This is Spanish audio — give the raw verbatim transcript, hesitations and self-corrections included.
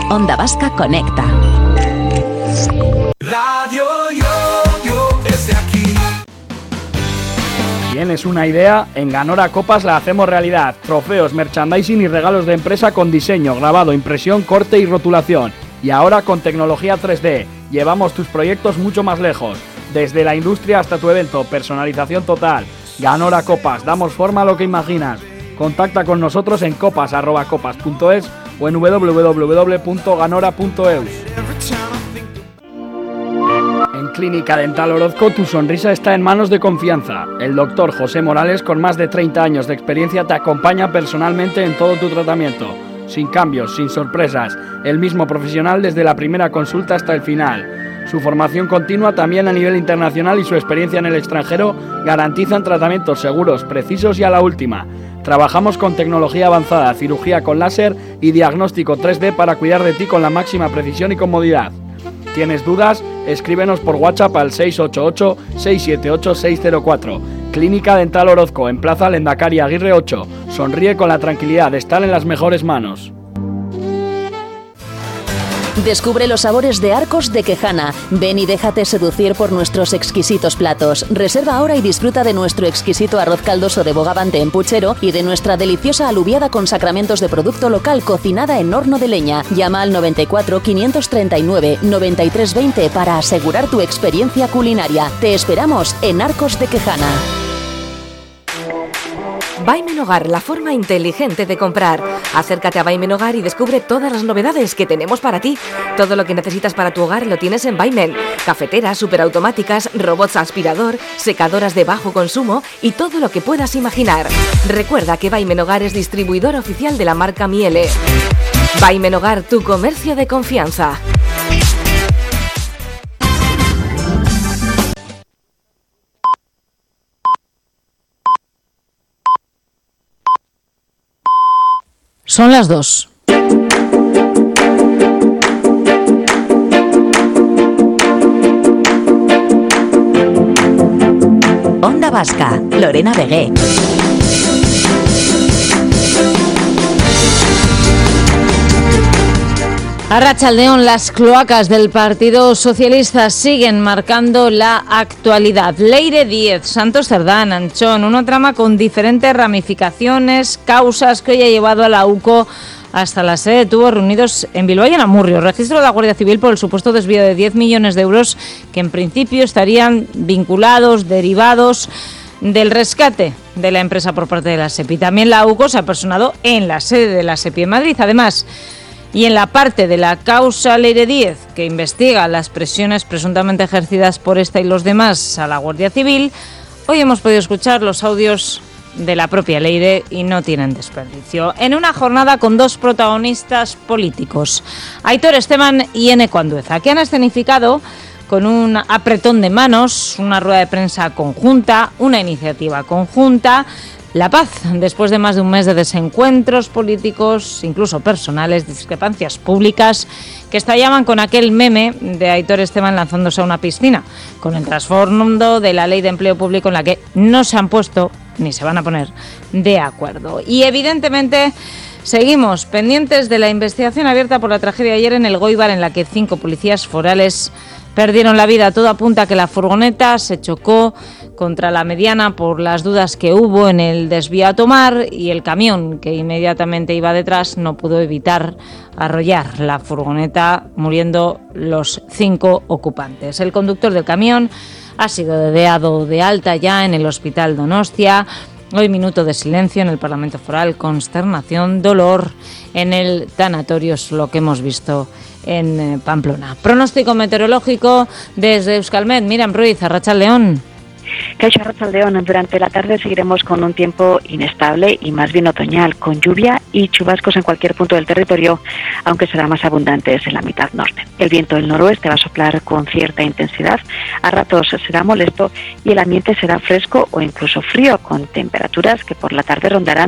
Onda Vasca conecta. Radio Yo Yo es de aquí. ¿Tienes una idea? En Ganora Copas la hacemos realidad. Trofeos, merchandising y regalos de empresa con diseño, grabado, impresión, corte y rotulación. Y ahora con tecnología tres D. Llevamos tus proyectos mucho más lejos. Desde la industria hasta tu evento, personalización total. Ganora Copas, damos forma a lo que imaginas. Contacta con nosotros en copas arroba copas punto es o en doble u doble u doble u punto ganora punto e u. En Clínica Dental Orozco tu sonrisa está en manos de confianza. El doctor José Morales, con más de treinta años de experiencia, te acompaña personalmente en todo tu tratamiento. Sin cambios, sin sorpresas, el mismo profesional desde la primera consulta hasta el final. Su formación continua también a nivel internacional y su experiencia en el extranjero garantizan tratamientos seguros, precisos y a la última. Trabajamos con tecnología avanzada, cirugía con láser y diagnóstico tres D para cuidar de ti con la máxima precisión y comodidad. ¿Tienes dudas? Escríbenos por WhatsApp al seis ocho ocho, seis siete ocho, seis cero cuatro. Clínica Dental Orozco, en Plaza Lendakari Aguirre ocho. Sonríe con la tranquilidad de estar en las mejores manos. Descubre los sabores de Arcos de Quejana. Ven y déjate seducir por nuestros exquisitos platos. Reserva ahora y disfruta de nuestro exquisito arroz caldoso de bogavante en puchero y de nuestra deliciosa alubiada con sacramentos de producto local cocinada en horno de leña. Llama al noventa y cuatro, quinientos treinta y nueve, noventa y tres veinte para asegurar tu experiencia culinaria. Te esperamos en Arcos de Quejana. Vaimen Hogar, la forma inteligente de comprar. Acércate a Vaimen Hogar y descubre todas las novedades que tenemos para ti. Todo lo que necesitas para tu hogar lo tienes en Vaimen. Cafeteras superautomáticas, robots aspirador, secadoras de bajo consumo y todo lo que puedas imaginar. Recuerda que Vaimen Hogar es distribuidor oficial de la marca Miele. Vaimen Hogar, tu comercio de confianza. Son las dos. Onda Vasca, Lorena Vegué. Arratsaldeon, las cloacas del Partido Socialista siguen marcando la actualidad. Leire Díez, Santos Cerdán, Anchón, una trama con diferentes ramificaciones, causas que hoy ha llevado a la U C O hasta la sede de Tubos Reunidos en Bilbao y en Amurrio. Registro de la Guardia Civil por el supuesto desvío de diez millones de euros que en principio estarían vinculados, derivados del rescate de la empresa por parte de la SEPI. También la U C O se ha personado en la sede de la SEPI en Madrid. Además, y en la parte de la causa Leire Díez, que investiga las presiones presuntamente ejercidas por esta y los demás a la Guardia Civil, hoy hemos podido escuchar los audios de la propia Leire y no tienen desperdicio. En una jornada con dos protagonistas políticos, Aitor Esteban y Eneco Andueza, que han escenificado con un apretón de manos, una rueda de prensa conjunta, una iniciativa conjunta, la paz, después de más de un mes de desencuentros políticos, incluso personales, discrepancias públicas, que estallaban con aquel meme de Aitor Esteban lanzándose a una piscina, con el trasfondo de la Ley de Empleo Público en la que no se han puesto ni se van a poner de acuerdo. Y evidentemente seguimos pendientes de la investigación abierta por la tragedia ayer en el Goibar, en la que cinco policías forales perdieron la vida. Todo apunta a que la furgoneta se chocó contra la mediana por las dudas que hubo en el desvío a tomar y el camión que inmediatamente iba detrás no pudo evitar arrollar la furgoneta, muriendo los cinco ocupantes. El conductor del camión ha sido dado de alta ya en el Hospital Donostia. Hoy minuto de silencio en el Parlamento Foral, consternación, dolor en el tanatorio, es lo que hemos visto en Pamplona. Pronóstico meteorológico desde Euskalmet. Miriam Ruiz, Arratsaldeon. Caixo Arratsaldeon, durante la tarde seguiremos con un tiempo inestable y más bien otoñal, con lluvia y chubascos en cualquier punto del territorio, aunque serán más abundantes en la mitad norte. El viento del noroeste va a soplar con cierta intensidad, a ratos será molesto y el ambiente será fresco o incluso frío, con temperaturas que por la tarde rondarán